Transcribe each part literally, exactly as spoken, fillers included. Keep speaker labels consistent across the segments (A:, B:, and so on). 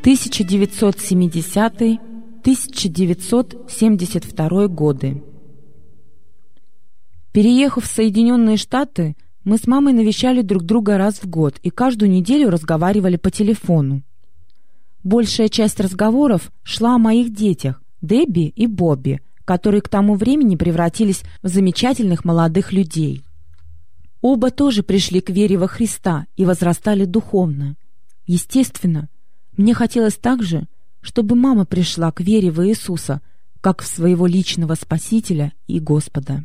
A: тысяча девятьсот семидесятый — тысяча девятьсот семьдесят второй годы. Переехав в Соединенные Штаты, мы с мамой навещали друг друга раз в год и каждую неделю разговаривали по телефону. Большая часть разговоров шла о моих детях, Дебби и Бобби, которые к тому времени превратились в замечательных молодых людей. Оба тоже пришли к вере во Христа и возрастали духовно. Естественно, мне хотелось также, чтобы мама пришла к вере в Иисуса, как в своего личного Спасителя и Господа.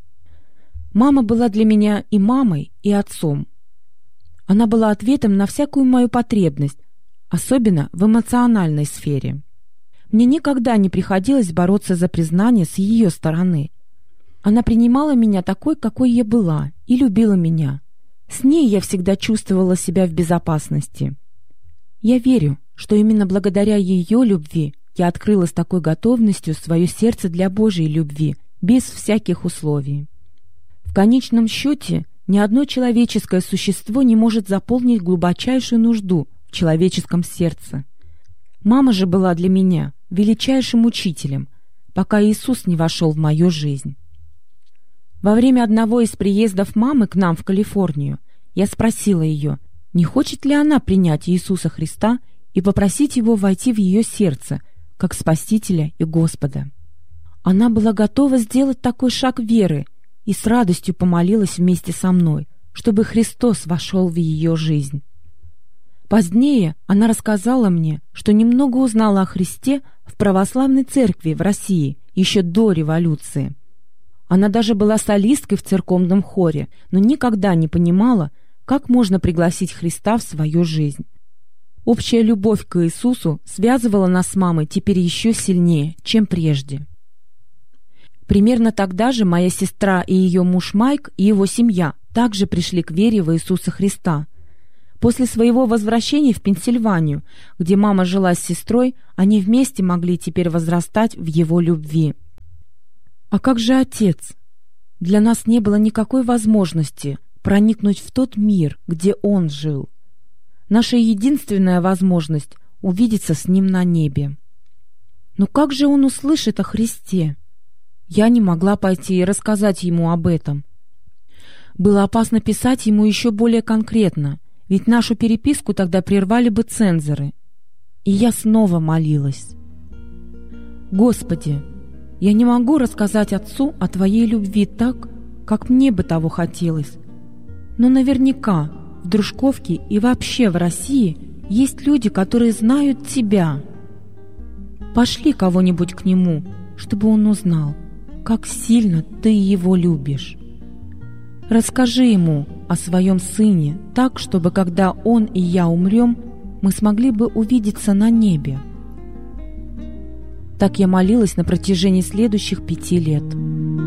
A: Мама была для меня и мамой, и отцом. Она была ответом на всякую мою потребность, особенно в эмоциональной сфере. Мне никогда не приходилось бороться за признание с ее стороны. Она принимала меня такой, какой я была, и любила меня. С ней я всегда чувствовала себя в безопасности. Я верю, что именно благодаря ее любви я открыла с такой готовностью свое сердце для Божьей любви, без всяких условий. В конечном счете, ни одно человеческое существо не может заполнить глубочайшую нужду в человеческом сердце. Мама же была для меня величайшим учителем, пока Иисус не вошел в мою жизнь. Во время одного из приездов мамы к нам в Калифорнию я спросила ее, не хочет ли она принять Иисуса Христа и попросить Его войти в ее сердце, как Спасителя и Господа. Она была готова сделать такой шаг веры и с радостью помолилась вместе со мной, чтобы Христос вошел в ее жизнь. Позднее она рассказала мне, что немного узнала о Христе в православной церкви в России еще до революции. Она даже была солисткой в церковном хоре, но никогда не понимала, как можно пригласить Христа в свою жизнь. Общая любовь к Иисусу связывала нас с мамой теперь еще сильнее, чем прежде. Примерно тогда же моя сестра и ее муж Майк и его семья также пришли к вере в Иисуса Христа. После своего возвращения в Пенсильванию, где мама жила с сестрой, они вместе могли теперь возрастать в его любви. А как же отец? Для нас не было никакой возможности проникнуть в тот мир, где он жил. Наша единственная возможность — увидеться с ним на небе. Но как же он услышит о Христе? Я не могла пойти и рассказать ему об этом. Было опасно писать ему еще более конкретно, ведь нашу переписку тогда прервали бы цензоры. И я снова молилась. «Господи, я не могу рассказать отцу о Твоей любви так, как мне бы того хотелось. Но наверняка в Дружковке и вообще в России есть люди, которые знают Тебя. Пошли кого-нибудь к нему, чтобы он узнал, как сильно Ты его любишь. Расскажи ему о своем сыне так, чтобы когда он и я умрем, мы смогли бы увидеться на небе». Так я молилась на протяжении следующих пяти лет.